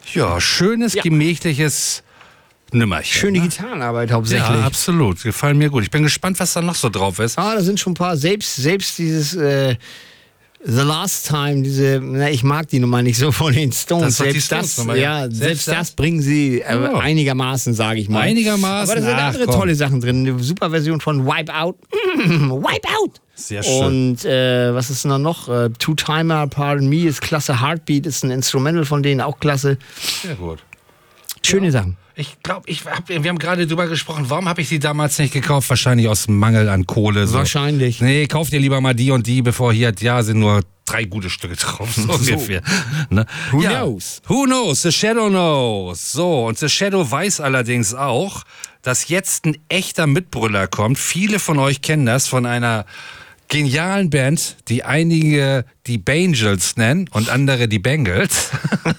Ja, schönes, gemächliches Nimmerchen. Schöne Gitarrenarbeit hauptsächlich. Ja, absolut. Gefallen mir gut. Ich bin gespannt, was da noch so drauf ist. Da sind schon ein paar, selbst dieses The Last Time, ich mag die Nummer nicht so von den Stones. Selbst das bringen sie einigermaßen, sage ich mal. Einigermaßen. Aber da sind andere tolle Sachen drin. Eine super Version von Wipeout. Wipeout! Sehr schön. Und was ist denn noch? Two-Timer, Pardon Me ist klasse. Heartbeat ist ein Instrumental von denen, auch klasse. Sehr gut. Schöne Sachen. Ich glaube, wir haben gerade drüber gesprochen, warum habe ich sie damals nicht gekauft? Wahrscheinlich aus Mangel an Kohle. So. Wahrscheinlich. Nee, kauf dir lieber mal die und die, bevor hier sind nur 3 gute Stücke drauf, so ungefähr. Ne? Who knows? Who knows? The Shadow knows. So, und The Shadow weiß allerdings auch, dass jetzt ein echter Mitbrüller kommt. Viele von euch kennen das von einer genialen Band, die einige die Bangles nennen und andere die Bengals.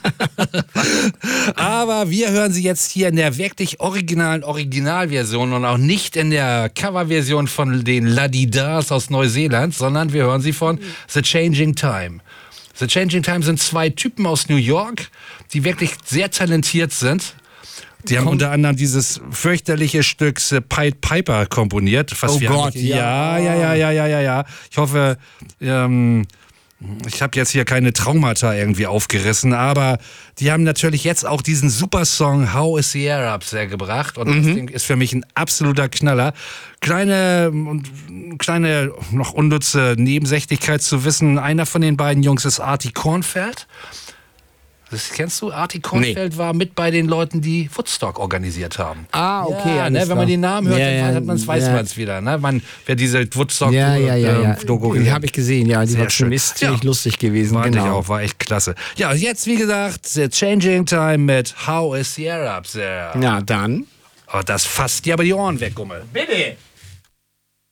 Aber wir hören sie jetzt hier in der wirklich Originalversion und auch nicht in der Coverversion von den Ladidars aus Neuseeland, sondern wir hören sie von The Changing Time. The Changing Time sind 2 Typen aus New York, die wirklich sehr talentiert sind. Die haben unter anderem dieses fürchterliche Stück The Pied Piper komponiert. Ja. Ich hoffe, ich habe jetzt hier keine Traumata irgendwie aufgerissen, aber die haben natürlich jetzt auch diesen super Song How is the Air Up sehr gebracht und das Ding ist für mich ein absoluter Knaller. Kleine, noch unnütze Nebensächlichkeit zu wissen, einer von den beiden Jungs ist Artie Kornfeld. Das kennst du? Artie Kornfeld war mit bei den Leuten, die Woodstock organisiert haben. Ah, okay. Ja, wenn man den Namen hört, dann weiß man es wieder. Ne? Wer diese Woodstock-Doku Die habe ich gesehen, ja. Die war schön. ziemlich lustig gewesen. Fand ich auch, war echt klasse. Ja, jetzt wie gesagt, The Changing Time mit How is the Air Up There? Na dann. Oh, das fasst dir aber die Ohren weg, Gummel. Bitte.